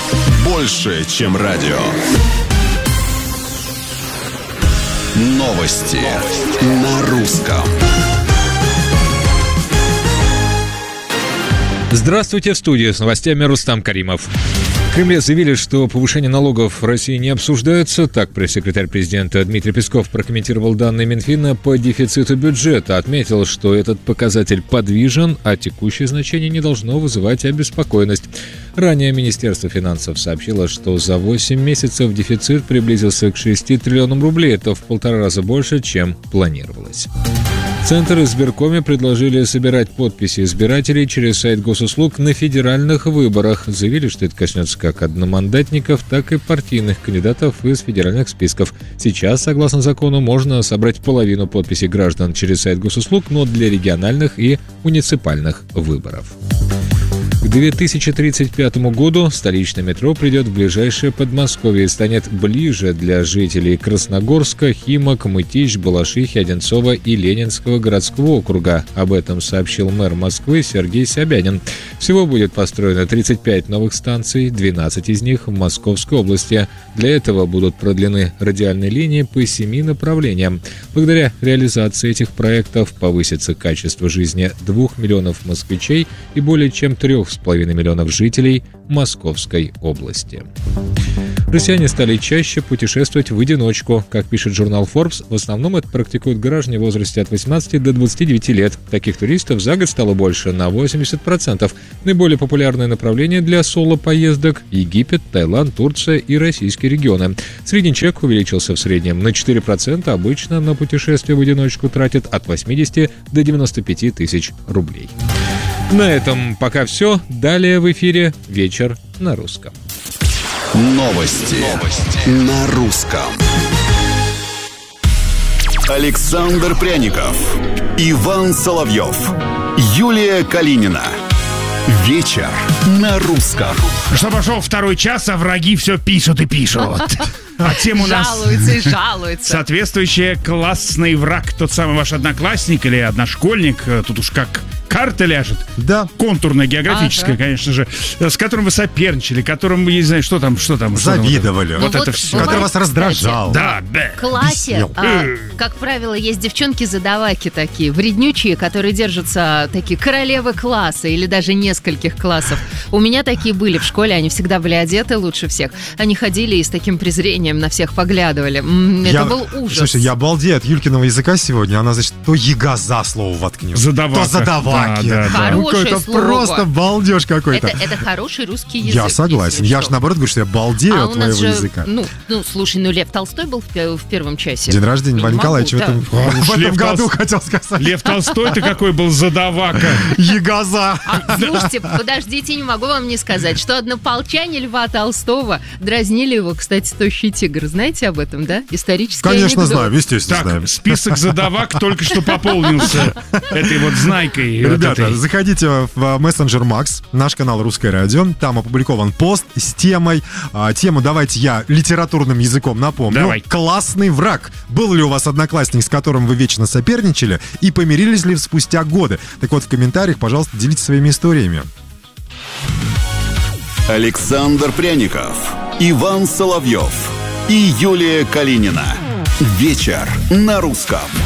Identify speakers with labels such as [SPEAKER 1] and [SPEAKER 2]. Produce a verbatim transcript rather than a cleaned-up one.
[SPEAKER 1] больше, чем радио. Новости на русском.
[SPEAKER 2] Здравствуйте, в студии с новостями Рустам Каримов. В Кремле заявили, что повышение налогов в России не обсуждается. Так пресс-секретарь президента Дмитрий Песков прокомментировал данные Минфина по дефициту бюджета. Отметил, что этот показатель подвижен, а текущее значение не должно вызывать обеспокоенность. Ранее Министерство финансов сообщило, что за восемь месяцев дефицит приблизился к шести триллионам рублей. Это в полтора раза больше, чем планировалось. В Центр и избиркоме предложили собирать подписи избирателей через сайт госуслуг на федеральных выборах. Заявили, что это коснется как одномандатников, так и партийных кандидатов из федеральных списков. Сейчас, согласно закону, можно собрать половину подписей граждан через сайт госуслуг, но для региональных и муниципальных выборов. К две тысячи тридцать пятому году столичное метро придет в ближайшее Подмосковье и станет ближе для жителей Красногорска, Химок, Мытищ, Балашихи, Одинцова и Ленинского городского округа. Об этом сообщил мэр Москвы Сергей Собянин. Всего будет построено тридцать пять новых станций, двенадцать из них в Московской области. Для этого будут продлены радиальные линии по семи направлениям. Благодаря реализации этих проектов повысится качество жизни двух миллионов москвичей и более чем трех с половиной миллионов жителей Московской области. Россияне стали чаще путешествовать в одиночку. Как пишет журнал Forbes, в основном это практикуют граждане в возрасте от восемнадцати до двадцати девяти лет. Таких туристов за год стало больше на восемьдесят процентов. Наиболее популярные направления для соло-поездок – Египет, Таиланд, Турция и российские регионы. Средний чек увеличился в среднем на четыре процента. Обычно на путешествие в одиночку тратят от восьмидесяти до девяноста пяти тысяч рублей. На этом пока все. Далее в эфире «Вечер на русском».
[SPEAKER 1] Новости, Новости. на русском. Александр Пряников, Иван Соловьев, Юлия Калинина. Вечер на русском.
[SPEAKER 3] Что пошел второй час, а враги все пишут и пишут. А тем у нас
[SPEAKER 4] жалуются и жалуются.
[SPEAKER 3] Соответствующий классный враг, тот самый ваш одноклассник или одношкольник, тут уж как карта ляжет.
[SPEAKER 5] Да.
[SPEAKER 3] Контурная, географическая, ага. конечно же, с которым вы соперничали, которым вы, не знаю, что там, что там.
[SPEAKER 5] Завидовали.
[SPEAKER 3] Что там, вот,
[SPEAKER 4] ну
[SPEAKER 3] вот это
[SPEAKER 4] вот
[SPEAKER 3] все.
[SPEAKER 5] Который вас раздражал.
[SPEAKER 3] Да, да.
[SPEAKER 4] В классе, а, как правило, есть девчонки-задаваки такие, вреднючие, которые держатся такие королевы класса или даже нескольких классов. У меня такие были в школе, они всегда были одеты лучше всех. Они ходили и с таким презрением на всех поглядывали. М-м, это
[SPEAKER 5] я,
[SPEAKER 4] был ужас.
[SPEAKER 5] Слушай, я балдею от Юлькиного языка сегодня. Она, значит, то ягоза слово воткнет,
[SPEAKER 3] Задавака.
[SPEAKER 5] то задаваки.
[SPEAKER 3] Да, да, да.
[SPEAKER 4] Хорошее
[SPEAKER 5] Это
[SPEAKER 4] слово.
[SPEAKER 5] просто балдеж какой-то.
[SPEAKER 4] Это, это хороший русский язык.
[SPEAKER 5] Я согласен. Я же наоборот говорю, что я балдею
[SPEAKER 4] а
[SPEAKER 5] от
[SPEAKER 4] у нас
[SPEAKER 5] твоего
[SPEAKER 4] же,
[SPEAKER 5] языка.
[SPEAKER 4] Ну, ну, слушай, ну Лев Толстой был в, в первом часе.
[SPEAKER 5] День рождения Льва
[SPEAKER 4] Не
[SPEAKER 5] Николаевича в
[SPEAKER 4] могу,
[SPEAKER 5] этом,
[SPEAKER 4] да.
[SPEAKER 5] в этом
[SPEAKER 3] Лев
[SPEAKER 5] году,
[SPEAKER 3] Толст-
[SPEAKER 5] хотел сказать.
[SPEAKER 3] Лев Толстой-то какой был задавака.
[SPEAKER 5] Ягоза.
[SPEAKER 4] А, слушайте, подождите, не могу вам не сказать, что однополчане Льва Толстого дразнили его, кстати, тощий тигр. Знаете об этом, да? Исторический
[SPEAKER 5] Конечно,
[SPEAKER 4] анекдот.
[SPEAKER 5] знаю, естественно
[SPEAKER 3] Так,
[SPEAKER 5] знаем.
[SPEAKER 3] список задавак только что пополнился этой вот знайкой.
[SPEAKER 5] Ребята,
[SPEAKER 3] вот этой.
[SPEAKER 5] заходите в мессенджер Макс, наш канал «Русское радио». Там опубликован пост с темой. А, тему давайте я литературным языком напомню.
[SPEAKER 3] Давай.
[SPEAKER 5] Классный враг. Был ли у вас одноклассник, с которым вы вечно соперничали? И помирились ли спустя годы? Так вот, в комментариях, пожалуйста, делитесь своими историями.
[SPEAKER 1] Александр Пряников, Иван Соловьев и Юлия Калинина. Вечер на русском.